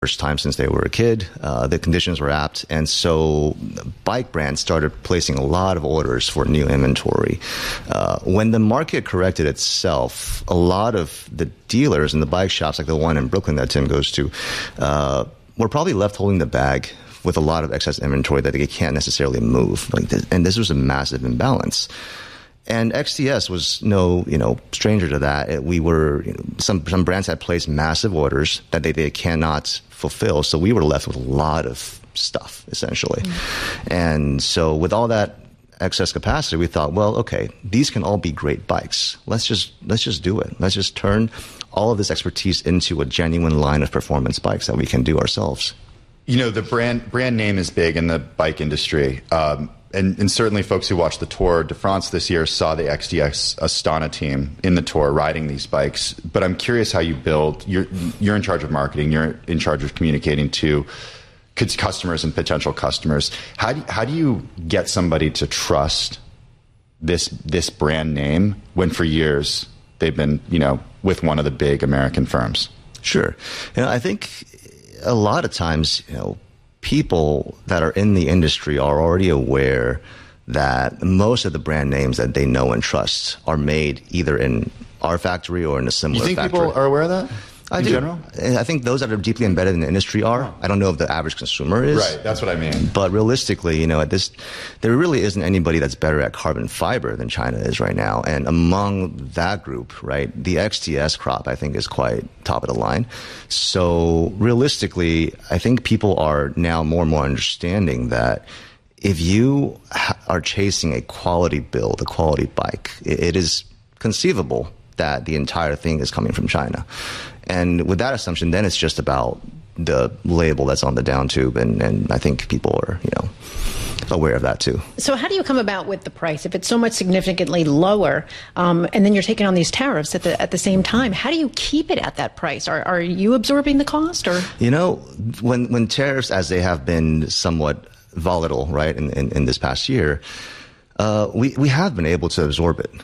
first time since they were a kid. The conditions were apt, and so bike brands started placing a lot of orders for new inventory. When the market corrected itself, a lot of the dealers in the bike shops, like the one in Brooklyn that Tim goes to, were probably left holding the bag with a lot of excess inventory that they can't necessarily move. And this was a massive imbalance. And XTS was no, stranger to that. We were, some brands had placed massive orders that they cannot fulfill. So we were left with a lot of stuff, essentially. Mm-hmm. And so with all that excess capacity, we thought, well, okay, these can all be great bikes. Let's just do it. Let's just turn all of this expertise into a genuine line of performance bikes that we can do ourselves. The brand name is big in the bike industry. And certainly folks who watched the Tour de France this year saw the XTS Astana team in the Tour riding these bikes. But I'm curious how you build. You're in charge of marketing. You're in charge of communicating to customers and potential customers. How do you get somebody to trust this brand name when for years they've been with one of the big American firms? Sure. I think a lot of times people that are in the industry are already aware that most of the brand names that they know and trust are made either in our factory or in a similar factory. You think people are aware of that? In general? I think those that are deeply embedded in the industry are. I don't know if the average consumer is. Right, that's what I mean. But realistically, there really isn't anybody that's better at carbon fiber than China is right now. And among that group, right, the XTS crop, I think, is quite top of the line. So realistically, I think people are now more and more understanding that if you are chasing a quality build, a quality bike, it is conceivable that the entire thing is coming from China. And with that assumption, then it's just about the label that's on the down tube, and I think people are, aware of that too. So how do you come about with the price if it's so much significantly lower, and then you're taking on these tariffs at the same time? How do you keep it at that price? Are you absorbing the cost, or? When tariffs, as they have been somewhat volatile, right, in this past year, we have been able to absorb it.